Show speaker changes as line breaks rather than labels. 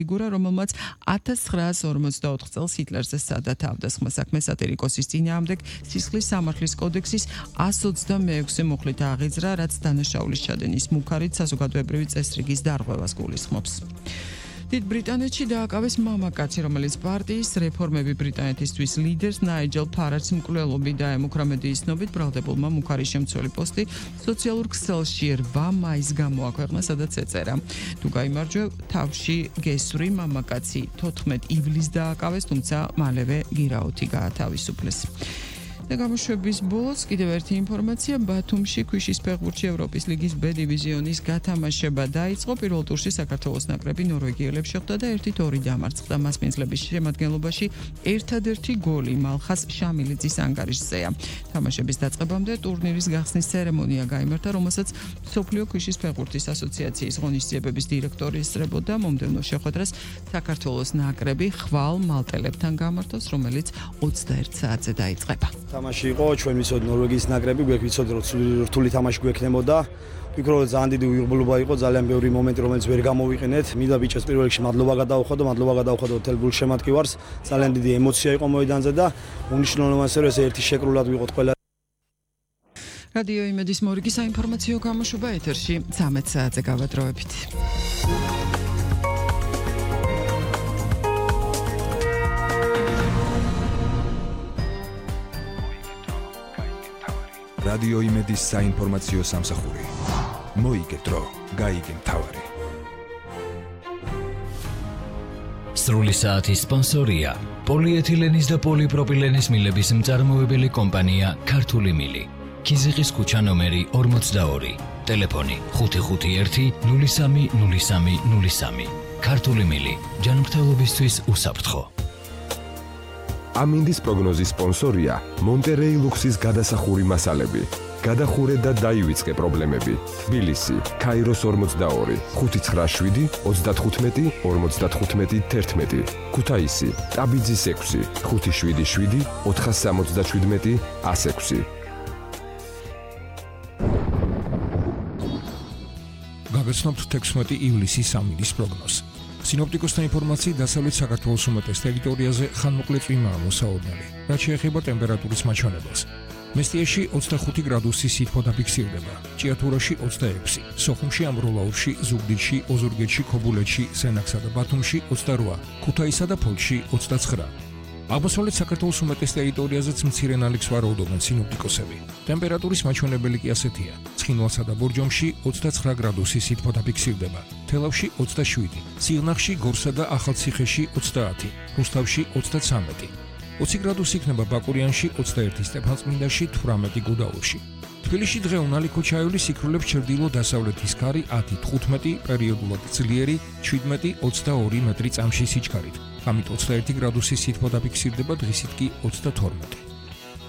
ფიგურა, რომელმაც 1954 წელს ჰიტლერზე სცადა თავდასხმა საქმე სატირიკოსის წინააღმდეგ სისხლის სამართლის კოდექსის 126 მუხლით აღიძრა, რაც დანაშაულის ჩადენის მუქარით საზოგადოებრივი წესრიგის დარღვევას გულისხმობს. დიდ ბრიტანეთში დააკავეს მამაკაცი, რომელიც პარტიის რეფორმები ბრიტანეთისთვის ლიდერს ნაიჯელ ფარაჯს მკვლელობით დაემუქრა მედიის ცნობით ბრალდებულმა მუქარის შემცველი პოსტი სოციალურ ქსელში 8 მაისს გამოაქვეყნა, სადაც ეწერა: თუ გაიმარჯვებ, თავში გესვრი მამაკაცი 14 ივლისს დააკავეს, თუმცა მალევე გირაოთი გაათავისუფლეს. და გამოშვების ბოლოს კიდევ ერთი ინფორმაცია: ბათუმში ქვიშის ფეხბურთში ევროპის ლიგის B დივიზიონის გათამაშება დაიწყო. პირველ ტურში საქართველოს ნაკრები ნორვეგიელებს შეხვდა და 1-2 დამარცხდა. მასპინძლების შემადგენლობაში ერთადერთი გოლი მალხას შამილიძის ანგარიშზეა. თამაშების დაწყებამდე ტურნირის გახსნის ცერემონია გაიმართა, რომელსაც მსოფლიო ქვიშის ფეხბურთის ასოციაციის ღონისძიებების დირექტორი ესწრებოდა. მომდევნო შეხვედრას საქართველოს ნაკრები ხვალ მალტელებთან გამართავს, რომელიც 21 საათზე დაიწყება.
თამაში იყო, ჩვენ ვიცოდით ნორვეგიის ნაკრები, გვექცოდით რომ რთული თამაში გვექნებოდა. ვფიქრობ, რომ ძალიან დიდი უიღბლობა იყო, ძალიან ბევრი მომენტი, რომელიც ვერ გამოვიყენეთ. მინდა ბიჭებს პირველ რიგში მადლობა გადავუხადო მთელ გულშემატკივარს. ძალიან დიდი ემოცია იყო მოედანზე და უნიშნელოვანეს რომ ეს ერთი შეკრულად ვიყოთ ყველა.
რადიო იმედის მორიგი საინფორმაციო გამოშვება ეთერში 13 საათზე გავადროებით.
რადიო იმედის საინფორმაციო სამსახური. მოიგეთ დრო, გაიგე მთავარი.
სრული საათის სპონსორია პოლიეთილენის და პოლიპროპილენის მილების მწარმოებელი კომპანია ქართული მილი. ქიზიყის ქუჩა ნომერი 42. ტელეფონი 551 03 03 03. ქართული მილი. ჯანმრთელობისთვის უსაფრთხო.
ამინდის პროგნოზის სპონსორია მონტერეი ლუქსის გადასახური მასალები. გადახურე და დაივიწყე პრობლემები. თბილისი, ქაიროს 42, 597 35 55 11. ქუთაისი, ტაბიძის 6, 577 477 106.
გაგაცნობთ 16 ივლისის ამინდის პროგნოზს. სინოპტიკოსთა ინფორმაციით, დასავლეთ საქართველოს უმეტეს ტერიტორიაზე ხანმოკლე წვიმაა მოსაოდნელი, რაც შეეხება ტემპერატურის მაჩვენებელს. მესტიაში 25 გრადუსი სითბო დაფიქსირდება, ჭიათურაში 26, სოხუმში, ამბროლაურში, ზუგდიდში, ოზურგეთში, ქობულეთში, სენაკსა და ბათუმში 28, ქუთაისსა და ფოთში 29. აღმოსავლეთ საქართველოს უმეტეს ტერიტორიაზეც მცირე ნალექს ვარაუდობენ სინოპტიკოსები. ტემპერატურის მაჩვენებელი კი ასეთია: ცხინვალსა და ბორჯომში 29 გრადუსი სითბო დაფიქსირდება, თელავში 27, სიღნაღში, გორსა და ახალციხეში 30, რუსთავში 33. 20 გრადუსი იქნება ბაკურიანში, 21 სტეფანწმინდაში, 18 გუდაურში. თბილისში დღე უნალიქო ჩაივლი სიქრულებს ჩრდილო-დასავლეთის ქარი 10-15, პერიოდულად ძლიერი 17-22 მეტრი წამში სიჩქარით. ამით 21 გრადუსი სითბო დაფიქსირდება, დღისით კი 32.